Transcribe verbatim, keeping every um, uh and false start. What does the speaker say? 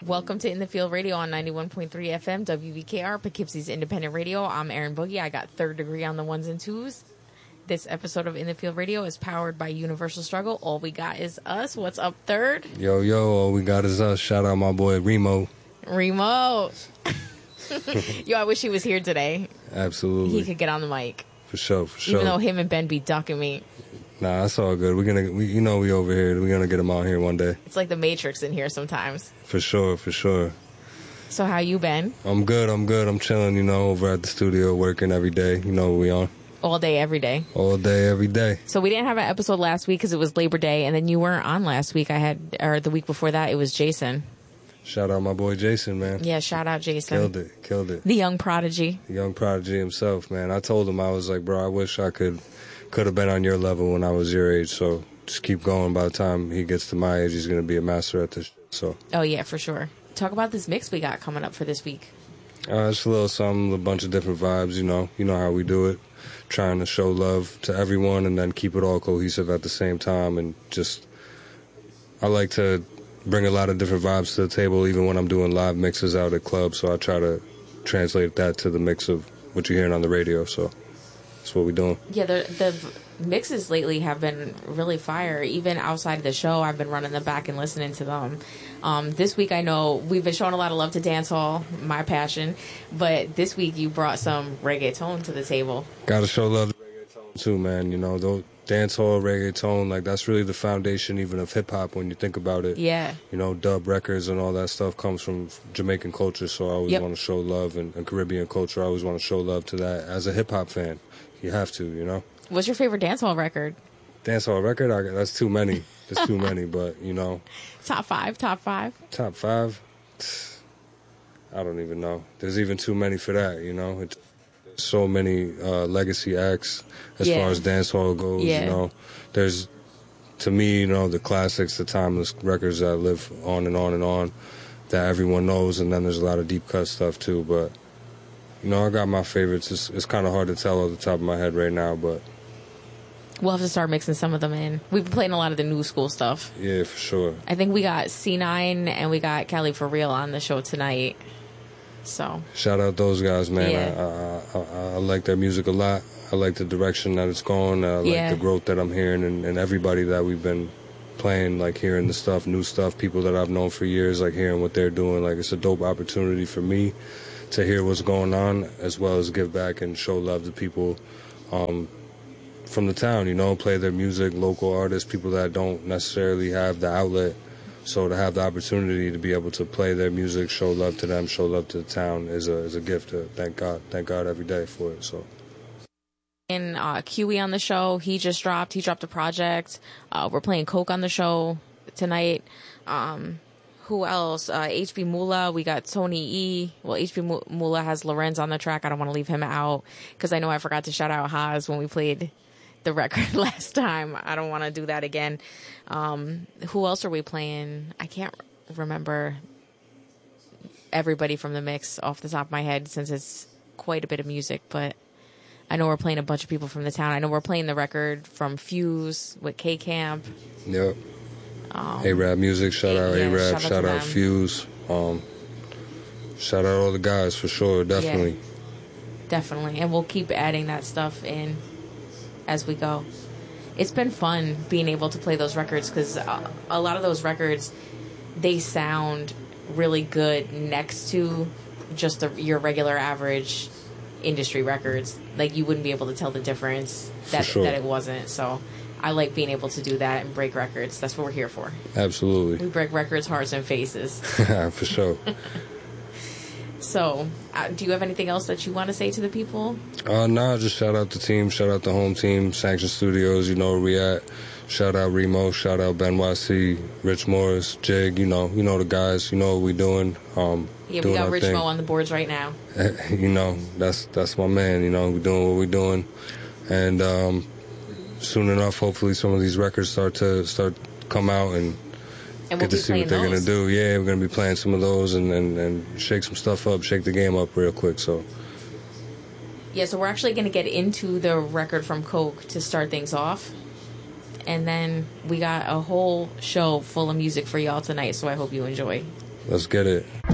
Welcome to In the Field Radio on ninety-one point three F M, W V K R, Poughkeepsie's Independent Radio. I'm Erin Boogie. I got third degree on the ones and twos. This episode of In the Field Radio is powered by Universal Struggle. All we got is us. What's up, third? Yo, yo, all we got is us. Shout out my boy Remo. Remo. Yo, I wish he was here today. Absolutely. He could get on the mic. For sure, for sure. Even though him and Ben be ducking me. Nah, that's all good. We're gonna, we, you know, we over here. We're gonna get him out here one day. It's like the Matrix in here sometimes. For sure, for sure. So how you been? I'm good. I'm good. I'm chilling. You know, over at the studio, working every day. You know what we on? All day, every day. All day, every day. So we didn't have an episode last week because it was Labor Day, and then you weren't on last week. I had, or the week before that, it was Jason. Shout out my boy Jason, man. Yeah, shout out Jason. Killed it, killed it. The young prodigy. The young prodigy himself, man. I told him, I was like, bro, I wish I could could have been on your level when I was your age. So just keep going. By the time he gets to my age, he's going to be a master at this shit, so. Oh, yeah, for sure. Talk about this mix we got coming up for this week. Uh, it's a little something, a bunch of different vibes, you know. You know how we do it. Trying to show love to everyone and then keep it all cohesive at the same time. And just, I like to bring a lot of different vibes to the table, even when I'm doing live mixes out at clubs. So I try to translate that to the mix of what you're hearing on the radio. So that's what we're doing. Yeah, the the mixes lately have been really fire. Even outside of the show, I've been running them back and listening to them. Um, this week, I know we've been showing a lot of love to dancehall, my passion. But this week, you brought some reggaeton to the table. Got to show love to reggaeton too, man. You know, those dancehall, reggaeton, like that's really the foundation even of hip hop when you think about it. Yeah. You know, dub records and all that stuff comes from Jamaican culture, so I always yep. want to show love, and, and Caribbean culture, I always want to show love to that. As a hip hop fan, you have to, you know. What's your favorite dancehall record? Dancehall record? I, that's too many. There's too many, but, you know. Top five, top five. Top five? I don't even know. There's even too many for that, you know. It's so many uh, legacy acts as yeah. far as dancehall goes, yeah. you know. There's, to me, you know, the classics, the timeless records that live on and on and on that everyone knows, and then there's a lot of deep cut stuff too, but, you know, I got my favorites. It's, it's kind of hard to tell off the top of my head right now, but we'll have to start mixing some of them in. We've been playing a lot of the new school stuff. Yeah, for sure. I think we got C nine and we got Cali For Real on the show tonight. So shout out those guys, man. Yeah. I, I, I, I like their music a lot. I like the direction that it's going. I like yeah. the growth that I'm hearing, and, and everybody that we've been playing, like hearing the stuff, new stuff, people that I've known for years, like hearing what they're doing. Like it's a dope opportunity for me to hear what's going on, as well as give back and show love to people um, from the town, you know, play their music, local artists, people that don't necessarily have the outlet. So to have the opportunity to be able to play their music, show love to them, show love to the town is a is a gift. To thank God, thank God every day for it. So. And uh, Q E on the show, he just dropped. He dropped a project. Uh, we're playing Coke on the show tonight. Um, who else? Uh, H B Mula. We got Tony E. Well, H B Mula has Lorenz on the track. I don't want to leave him out because I know I forgot to shout out Haas when we played the record last time. I don't want to do that again. Um, who else are we playing? I can't remember everybody from the mix off the top of my head since it's quite a bit of music, but I know we're playing a bunch of people from the town. I know we're playing the record from Fuse with K-Camp. Yep. Um, A-Rap Music, shout out yeah, A-Rap, shout out, shout out Fuse. Um, shout out all the guys for sure, definitely. Yeah, definitely. And we'll keep adding that stuff in as we go. It's been fun being able to play those records because uh, a lot of those records, they sound really good next to just the, your regular average industry records. Like you wouldn't be able to tell the difference that sure. that it wasn't. So I like being able to do that and break records. That's what we're here for. Absolutely. We break records, hearts, and faces. For sure. So, uh, do you have anything else that you want to say to the people? Uh, nah, just shout out the team, shout out the home team, Sanction Studios, you know where we at. Shout out Remo, shout out Ben Y C, Rich Morris, Jig, you know, you know the guys, you know what we doing. Um, yeah, doing we got Rich thing. Mo on the boards right now. You know, that's that's my man, you know, we're doing what we're doing. And um, soon enough, hopefully some of these records start to start come out and And get we'll to see what they're going to do. Yeah, we're going to be playing some of those and, and, and shake some stuff up, shake the game up real quick. So, yeah, so we're actually going to get into the record from Coke to start things off. And then we got a whole show full of music for y'all tonight, so I hope you enjoy. Let's get it.